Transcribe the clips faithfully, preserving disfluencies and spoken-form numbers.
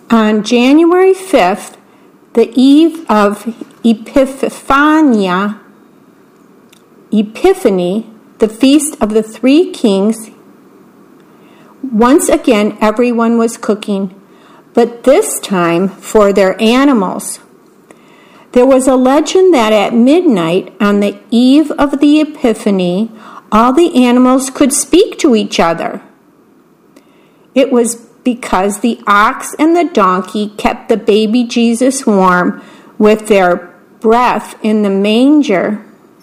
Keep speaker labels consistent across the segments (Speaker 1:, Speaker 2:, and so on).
Speaker 1: On January fifth, the eve of Epiphania, Epiphany, the feast of the three kings, once again everyone was cooking, but this time for their animals. There was a legend that at midnight on the eve of the Epiphany, all the animals could speak to each other. It was because the ox and the donkey kept the baby Jesus warm with their breath in the manger.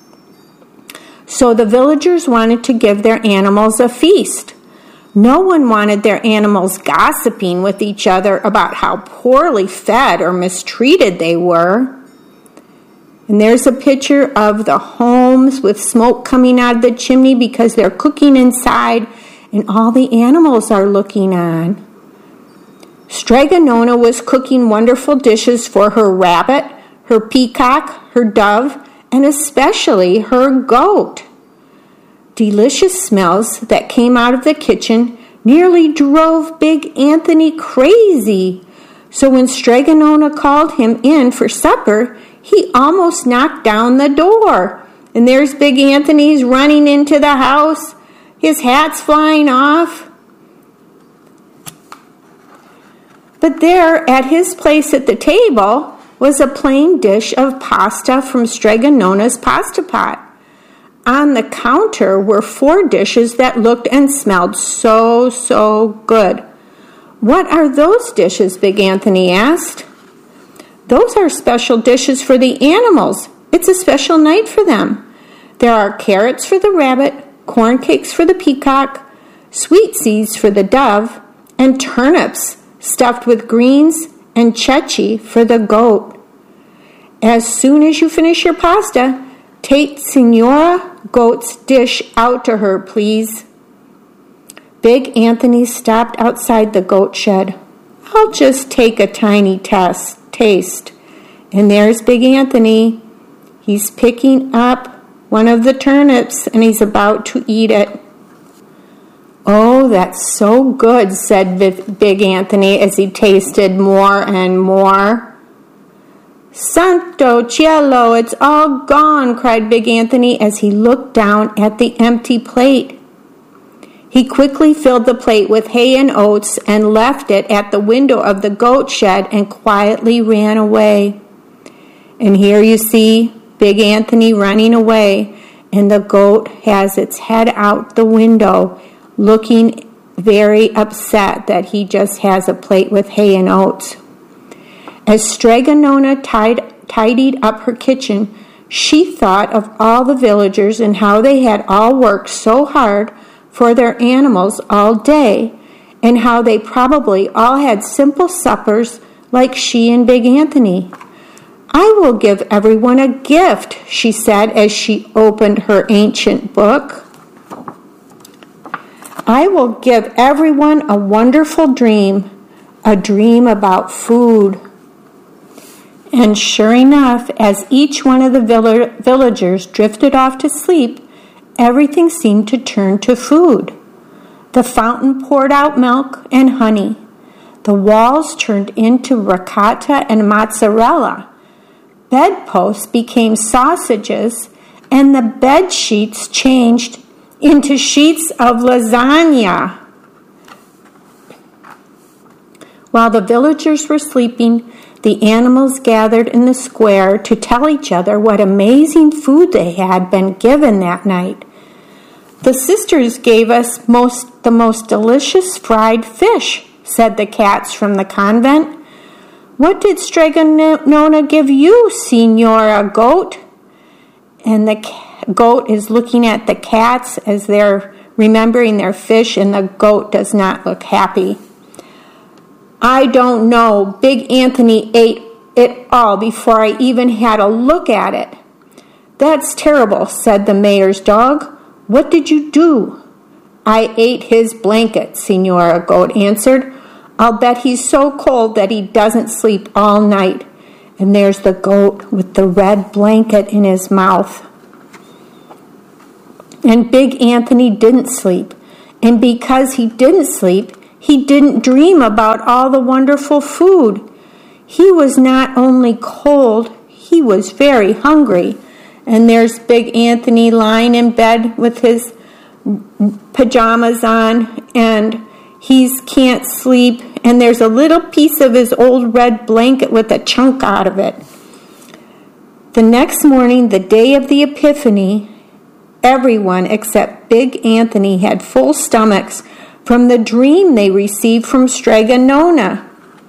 Speaker 1: So the villagers wanted to give their animals a feast. No one wanted their animals gossiping with each other about how poorly fed or mistreated they were. And there's a picture of the homes with smoke coming out of the chimney because they're cooking inside and all the animals are looking on. Strega Nona was cooking wonderful dishes for her rabbit, her peacock, her dove, and especially her goat. Delicious smells that came out of the kitchen nearly drove Big Anthony crazy. So when Strega Nona called him in for supper, he almost knocked down the door. And there's Big Anthony's running into the house, his hat's flying off. But there, at his place at the table, was a plain dish of pasta from Strega Nona's pasta pot. On the counter were four dishes that looked and smelled so, so good. "What are those dishes?" Big Anthony asked. "Those are special dishes for the animals. It's a special night for them. There are carrots for the rabbit, corn cakes for the peacock, sweet seeds for the dove, and turnips stuffed with greens and ceci for the goat. As soon as you finish your pasta, take Signora Goat's dish out to her, please." Big Anthony stopped outside the goat shed. "I'll just take a tiny test, taste." And there's Big Anthony. He's picking up one of the turnips and he's about to eat it. "Oh, that's so good," said Big Anthony as he tasted more and more. "Santo cielo, it's all gone," cried Big Anthony as he looked down at the empty plate. He quickly filled the plate with hay and oats and left it at the window of the goat shed and quietly ran away. And here you see Big Anthony running away, and the goat has its head out the window, looking very upset that he just has a plate with hay and oats. As Strega Nona tied, tidied up her kitchen, she thought of all the villagers and how they had all worked so hard for their animals all day, and how they probably all had simple suppers like she and Big Anthony. "I will give everyone a gift," she said as she opened her ancient book. "I will give everyone a wonderful dream, a dream about food." And sure enough, as each one of the vill- villagers drifted off to sleep, everything seemed to turn to food. The fountain poured out milk and honey. The walls turned into ricotta and mozzarella. Bedposts became sausages, and the bed sheets changed into sheets of lasagna. While the villagers were sleeping, the animals gathered in the square to tell each other what amazing food they had been given that night. "The sisters gave us most the most delicious fried fish," said the cats from the convent. "What did Strega Nona give you, Signora Goat?" And the goat is looking at the cats as they're remembering their fish, and the goat does not look happy. "I don't know. Big Anthony ate it all before I even had a look at it." "That's terrible," said the mayor's dog. "What did you do?" "I ate his blanket," Signora Goat answered. "I'll bet he's so cold that he doesn't sleep all night." And there's the goat with the red blanket in his mouth. And Big Anthony didn't sleep. And because he didn't sleep, he didn't dream about all the wonderful food. He was not only cold, he was very hungry. And there's Big Anthony lying in bed with his pajamas on, and he can't sleep. And there's a little piece of his old red blanket with a chunk out of it. The next morning, the day of the Epiphany, everyone except Big Anthony had full stomachs from the dream they received from Strega Nona.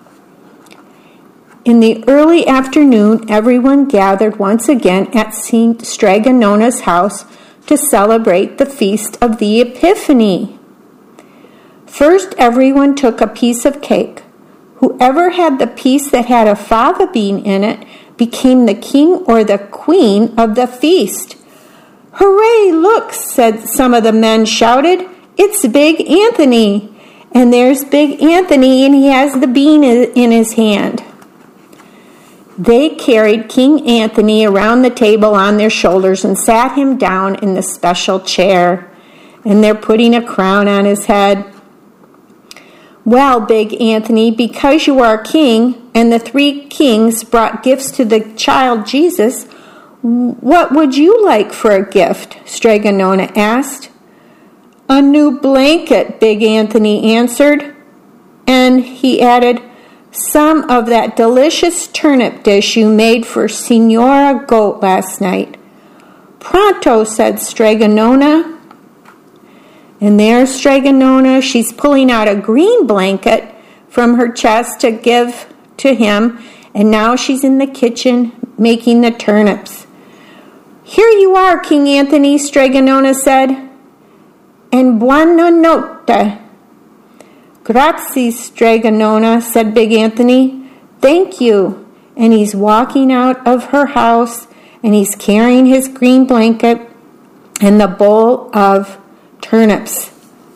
Speaker 1: In the early afternoon, everyone gathered once again at Saint Strega Nona's house to celebrate the feast of the Epiphany. First, everyone took a piece of cake. Whoever had the piece that had a fava bean in it became the king or the queen of the feast. "Hooray, look," said some of the men shouted. "It's Big Anthony." And there's Big Anthony, and he has the bean in his hand. They carried King Anthony around the table on their shoulders and sat him down in the special chair. And they're putting a crown on his head. "Well, Big Anthony, because you are king, and the three kings brought gifts to the child Jesus, what would you like for a gift?" Strega Nona asked. "A new blanket," Big Anthony answered. And he added, "Some of that delicious turnip dish you made for Signora Goat last night." "Pronto," said Strega Nona. And there's Strega Nona. She's pulling out a green blanket from her chest to give to him, and now she's in the kitchen making the turnips. "Here you are, King Anthony," Strega Nona said. "And buona notte." "Grazie, Strega Nona," said Big Anthony. "Thank you." And he's walking out of her house, and he's carrying his green blanket and the bowl of turnips.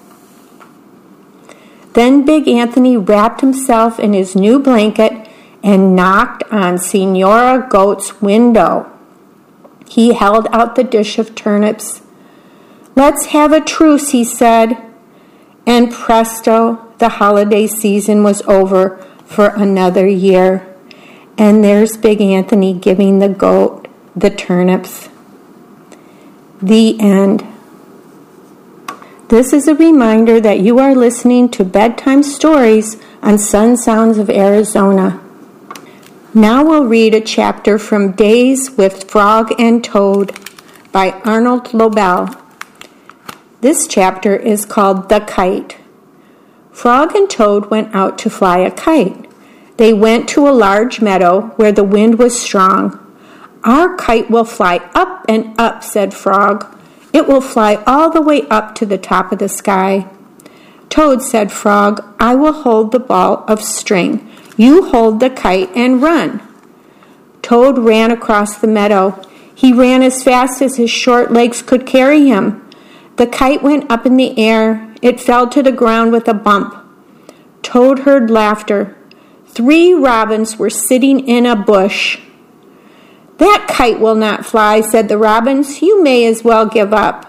Speaker 1: Then Big Anthony wrapped himself in his new blanket and knocked on Signora Goat's window. He held out the dish of turnips. "Let's have a truce," he said. And presto, the holiday season was over for another year. And there's Big Anthony giving the goat the turnips. The end. This is a reminder that you are listening to bedtime stories on Sun Sounds of Arizona. Now we'll read a chapter from Days with Frog and Toad by Arnold Lobel. This chapter is called The Kite. Frog and Toad went out to fly a kite. They went to a large meadow where the wind was strong. "Our kite will fly up and up," said Frog. "It will fly all the way up to the top of the sky." "Toad," said Frog, "I will hold the ball of string. You hold the kite and run." Toad ran across the meadow. He ran as fast as his short legs could carry him. The kite went up in the air. It fell to the ground with a bump. Toad heard laughter. Three robins were sitting in a bush. "That kite will not fly," said the robins. "You may as well give up."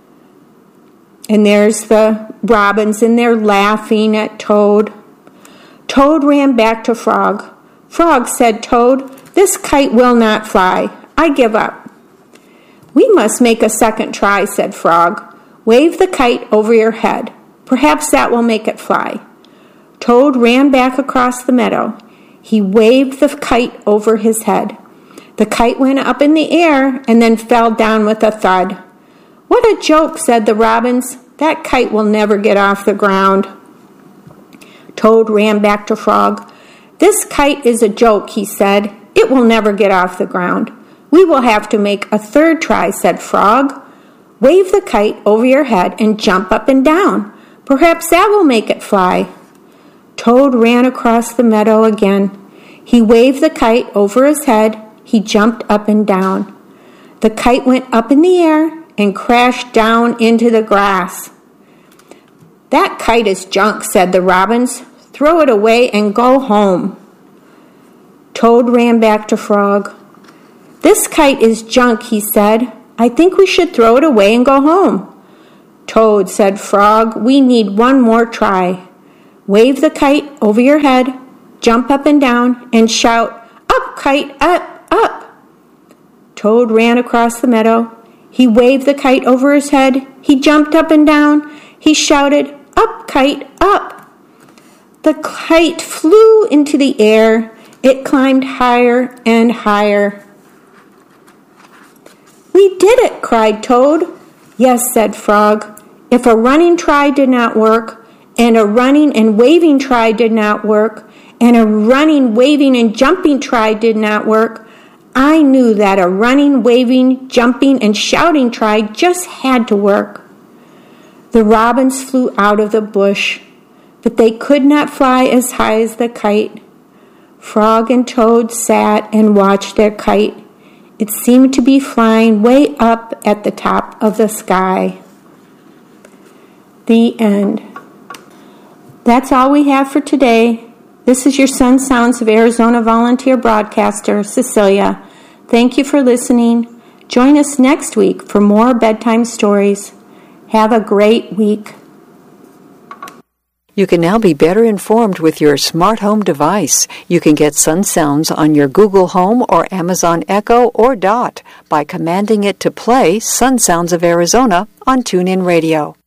Speaker 1: And there's the robins, and they're laughing at Toad. Toad ran back to Frog. "Frog," said Toad, "this kite will not fly. I give up." "We must make a second try," said Frog. "Wave the kite over your head. Perhaps that will make it fly." Toad ran back across the meadow. He waved the kite over his head. The kite went up in the air and then fell down with a thud. "What a joke," said the robins. "That kite will never get off the ground." Toad ran back to Frog. "This kite is a joke," he said. "It will never get off the ground." "We will have to make a third try," said Frog. "Wave the kite over your head and jump up and down. Perhaps that will make it fly." Toad ran across the meadow again. He waved the kite over his head. He jumped up and down. The kite went up in the air and crashed down into the grass. "That kite is junk," said the robins. "Throw it away and go home." Toad ran back to Frog. "This kite is junk," he said. "I think we should throw it away and go home." "Toad," said Frog, "we need one more try." Wave the kite over your head, jump up and down, and shout, "Up, kite, up, up!" Toad ran across the meadow. He waved the kite over his head. He jumped up and down. He shouted, "Up, kite, up!" The kite flew into the air. It climbed higher and higher. "We did it!" cried Toad. "Yes," said Frog. "If a running try did not work, and a running and waving try did not work, and a running, waving, and jumping try did not work, I knew that a running, waving, jumping, and shouting try just had to work." The robins flew out of the bush, but they could not fly as high as the kite. Frog and Toad sat and watched their kite. It seemed to be flying way up at the top of the sky. The end. That's all we have for today. This is your Sun Sounds of Arizona volunteer broadcaster, Cecilia. Thank you for listening. Join us next week for more bedtime stories. Have a great week.
Speaker 2: You can now be better informed with your smart home device. You can get Sun Sounds on your Google Home or Amazon Echo or Dot by commanding it to play Sun Sounds of Arizona on TuneIn Radio.